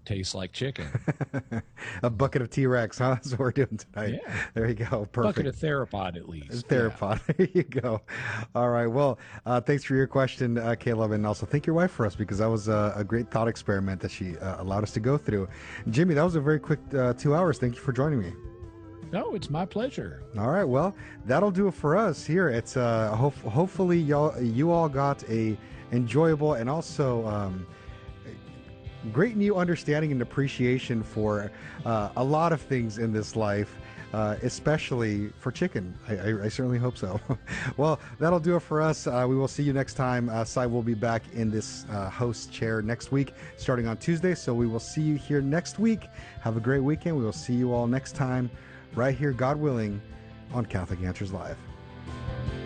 Tastes like chicken. A bucket of T-Rex, huh? That's what we're doing tonight. Yeah. There you go. Bucket Perfect. of theropod at least. Yeah. Therapod. There you go. All right. Well, thanks for your question, Caleb, and also thank your wife for us because that was a great thought experiment that she allowed us to go through. Jimmy, that was a very quick 2 hours. Thank you for joining me. No, it's my pleasure. All right. Well, that'll do it for us here. It's hopefully you all got a enjoyable and also great new understanding and appreciation for a lot of things in this life, especially for chicken. I certainly hope so. Well, that'll do it for us. We will see you next time. Sai will be back in this host chair next week, starting on Tuesday. So we will see you here next week. Have a great weekend. We will see you all next time, right here, God willing, on Catholic Answers Live.